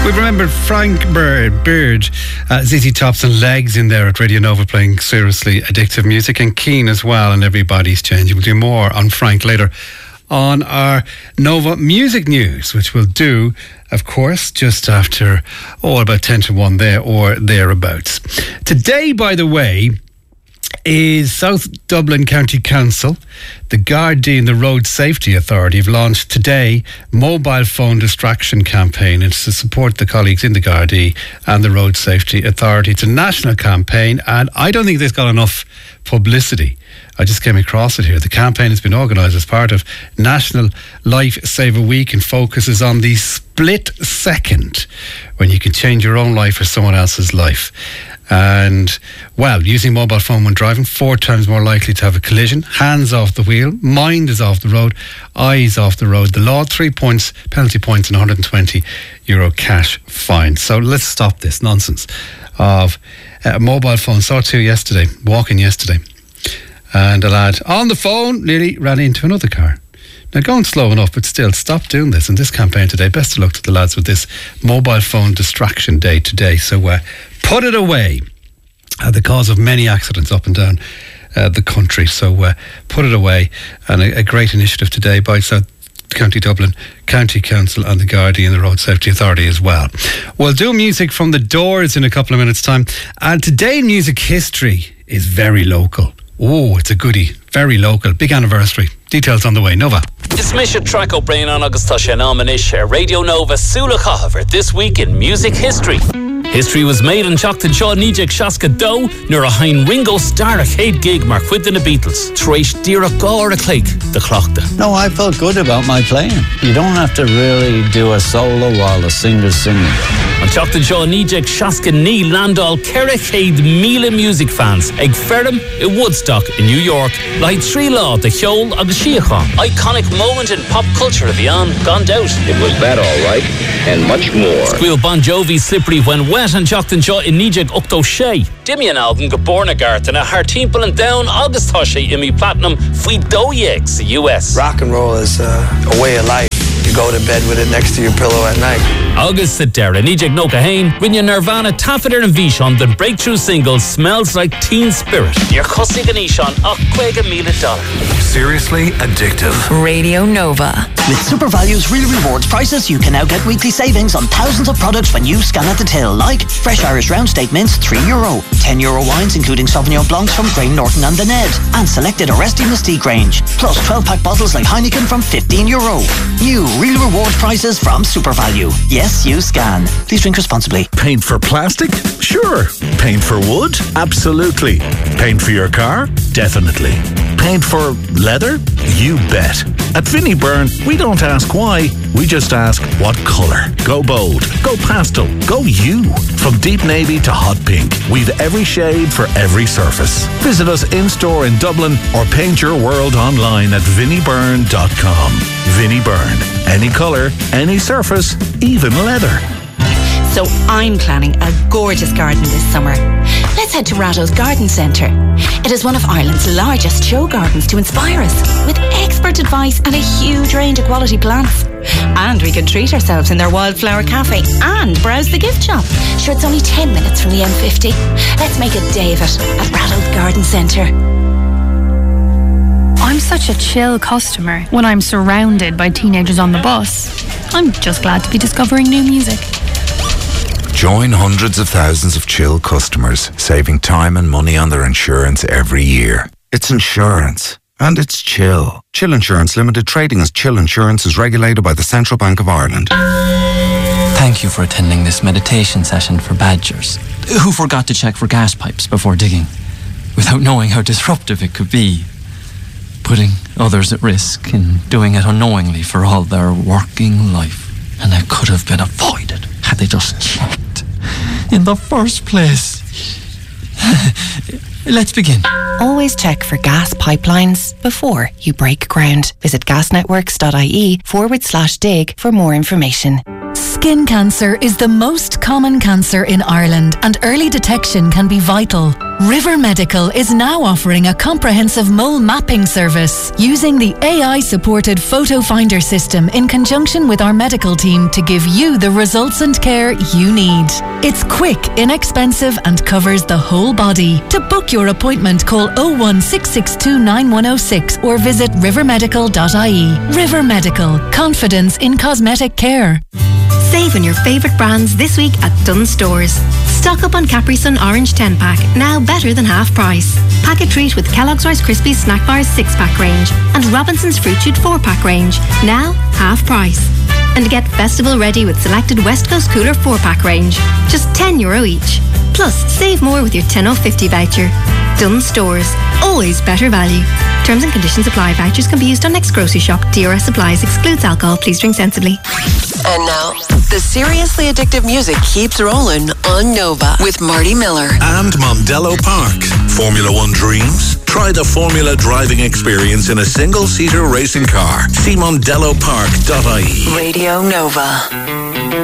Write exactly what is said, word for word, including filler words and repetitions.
We remembered Frank Bird, Beard, uh, Z Z Top's and Legs in there at Radio Nova playing seriously addictive music, and Keane as well, and Everybody's Changing. We'll do more on Frank later on our Nova Music News, which we'll do, of course, just after, oh, about ten to one there or thereabouts. Today, by the way, is South Dublin County Council, the Gardaí and the Road Safety Authority have launched today mobile phone distraction campaign. It's to support the colleagues in the Gardaí and the Road Safety Authority. It's a national campaign, and I don't think this got enough publicity. I just came across it here. The campaign has been organised as part of National Lifesaver Week and focuses on the split second when you can change your own life or someone else's life. And, well, using mobile phone when driving, four times more likely to have a collision. Hands off the wheel, mind is off the road, eyes off the road. The law, three points, penalty points and one hundred twenty euro cash fine. So let's stop this nonsense of uh, mobile phone. Saw two yesterday, walking yesterday. And a lad on the phone nearly ran into another car. Now, going slow enough, but still, stop doing this. In this campaign today, best of luck to the lads with this mobile phone distraction day today. So uh, put it away. Uh, the cause of many accidents up and down uh, the country. So uh, put it away. And a, a great initiative today by South County Dublin County Council and the Gardaí and the Road Safety Authority as well. We'll do music from the Doors in a couple of minutes' time. And today, music history is very local. Oh, it's a goodie. Very local. Big anniversary. Details on the way. Nova. Dismiss your track up brain on August Tasha Amanish, Radio Nova Sula Cover this week in music history. History was made in Chocton Shaw Nijek Shaska Do, near a Hein Ringo Star Arcade gig mark with the Beatles. Trish Dira Gora Clegg, the Clockta. No, I felt good about my playing. You don't have to really do a solo while the singer's singing. On Chocton Shaw Nijek Shaska Ni Landal Kerricade Mila music fans. Eg Ferrum in Woodstock in New York. Light Sri Law, the Hjol of the Shiachan. Iconic moment in pop culture of Ian gone out. It was that all right, and much more. Squeal Bon Jovi Slippery When Wet and Chocton Shaw in Nijek Ukto Shay. Dimian album Gabornagart and a Hartimple and Down August Hushay Imi Platinum Fui Doyex, the U S. Rock and roll is uh, a way of life. You go to bed with it next to your pillow at night. August Sidera, Nijek Noka Hain, Winya Nirvana, Taffeder and Vishon, the breakthrough single Smells Like Teen Spirit. Your Cussy Ganishon, Okwega Mila Dollar. Seriously addictive. Radio Nova. With SuperValue's Real Rewards prices, you can now get weekly savings on thousands of products when you scan at the till, like fresh Irish round steak mince, three euro, ten euro wines including Sauvignon Blancs from Graham Norton and the Ned, and selected Arresti Mystique range, plus twelve pack bottles like Heineken from fifteen euro. New Real Rewards prices from SuperValue. Yes, you scan. Please drink responsibly. Paint for plastic? Sure. Paint for wood? Absolutely. Paint for your car? Definitely. Paint for leather? You bet. At Vinnie Byrne, we don't ask why, we just ask what colour. Go bold, go pastel, go you. From deep navy to hot pink, we've every shade for every surface. Visit us in-store in Dublin or paint your world online at vinnie byrne dot com. Vinnie Byrne. Any colour, any surface, even leather. So I'm planning a gorgeous garden this summer. Let's head to Ratto's Garden Centre. It is one of Ireland's largest show gardens to inspire us, with expert advice and a huge range of quality plants. And we can treat ourselves in their wildflower cafe and browse the gift shop. Sure, it's only ten minutes from the M fifty. Let's make a day of it at Ratto's Garden Centre. I'm such a chill customer when I'm surrounded by teenagers on the bus. I'm just glad to be discovering new music. Join hundreds of thousands of Chill customers, saving time and money on their insurance every year. It's insurance. And it's Chill. Chill Insurance Limited, trading as Chill Insurance, is regulated by the Central Bank of Ireland. Thank you for attending this meditation session for badgers who forgot to check for gas pipes before digging, without knowing how disruptive it could be. Putting others at risk and doing it unknowingly for all their working life. And it could have been avoided had they just checked in the first place. Let's begin. Always check for gas pipelines before you break ground. Visit gasnetworks.ie forward slash dig for more information. Skin cancer is the most common cancer in Ireland, and early detection can be vital. River Medical is now offering a comprehensive mole mapping service using the A I-supported photo finder system in conjunction with our medical team to give you the results and care you need. It's quick, inexpensive and covers the whole body. To book your appointment, call oh one six six two nine one oh six or visit river medical dot I E. River Medical. Confidence in cosmetic care. Save on your favourite brands this week at Dunnes Stores. Stock up on Capri Sun Orange ten pack, now better than half price. Pack a treat with Kellogg's Rice Krispies Snack Bars six pack range and Robinson's Fruit Shoot four pack range, now half price. And get festival ready with selected West Coast Cooler four pack range, just ten euro each. Plus, save more with your ten off fifty voucher. Dunnes Stores, always better value. Terms and conditions apply. Vouchers can be used on next grocery shop. D R S applies. Excludes alcohol. Please drink sensibly. And now, the seriously addictive music keeps rolling on Nova with Marty Miller. And Mondello Park. Formula One dreams? Try the Formula driving experience in a single-seater racing car. See mondello park dot I E. Radio Nova.